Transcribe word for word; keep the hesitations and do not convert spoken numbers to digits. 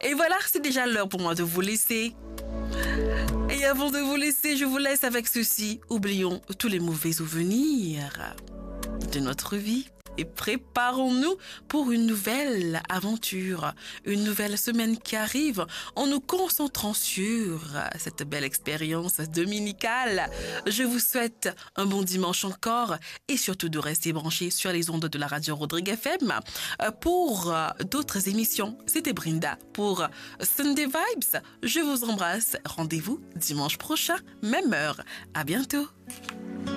Et voilà, c'est déjà l'heure pour moi de vous laisser. Et avant de vous laisser, je vous laisse avec ceci. Oublions tous les mauvais souvenirs de notre vie et préparons-nous pour une nouvelle aventure, une nouvelle semaine qui arrive en nous concentrant sur cette belle expérience dominicale. Je vous souhaite un bon dimanche encore et surtout de rester branchés sur les ondes de la radio Rodrigue F M pour d'autres émissions. C'était Brinda pour Sunday Vibes. Je vous embrasse. Rendez-vous dimanche prochain, même heure. À bientôt.